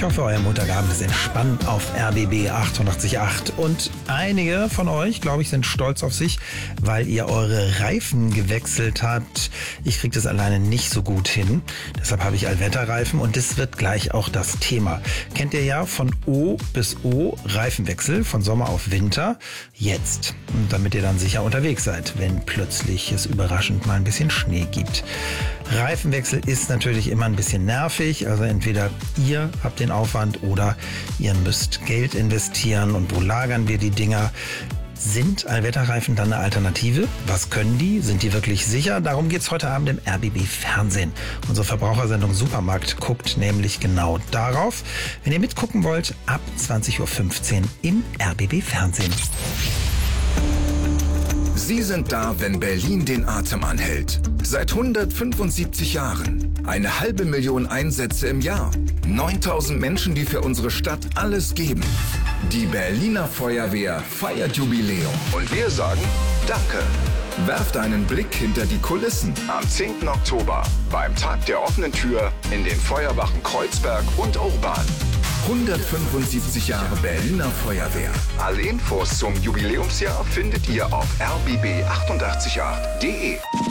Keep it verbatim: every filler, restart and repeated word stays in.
Ich hoffe, euer Montagabend ist entspannt auf R B B achtundachtzig Komma acht. Und einige von euch, glaube ich, sind stolz auf sich, weil ihr eure Reifen gewechselt habt. Ich kriege das alleine nicht so gut hin. Deshalb habe ich Allwetterreifen und das wird gleich auch das Thema. Kennt ihr ja von O bis O Reifenwechsel, von Sommer auf Winter, jetzt. Und damit ihr dann sicher unterwegs seid, wenn plötzlich es überraschend mal ein bisschen Schnee gibt. Reifenwechsel ist natürlich immer ein bisschen nervig, also entweder ihr habt den Aufwand oder ihr müsst Geld investieren. Und wo lagern wir die Dinger? Sind Allwetterreifen dann eine Alternative? Was können die? Sind die wirklich sicher? Darum geht's heute Abend im R B B Fernsehen. Unsere Verbrauchersendung Supermarkt guckt nämlich genau darauf. Wenn ihr mitgucken wollt, ab zwanzig Uhr fünfzehn im R B B Fernsehen. Sie sind da, wenn Berlin den Atem anhält. Seit hundertfünfundsiebzig Jahren. Eine halbe Million Einsätze im Jahr. neuntausend Menschen, die für unsere Stadt alles geben. Die Berliner Feuerwehr feiert Jubiläum. Und wir sagen Danke. Werft einen Blick hinter die Kulissen. Am zehnten Oktober beim Tag der offenen Tür in den Feuerwachen Kreuzberg und Urban. hundertfünfundsiebzig Jahre Berliner Feuerwehr. Alle Infos zum Jubiläumsjahr findet ihr auf r b b achtundachtzig Komma acht punkt de.